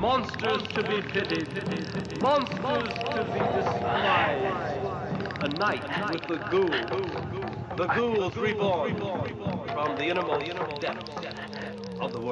monsters to be pitied, monsters to be despised. A night with the ghouls reborn from the innermost depths of the world.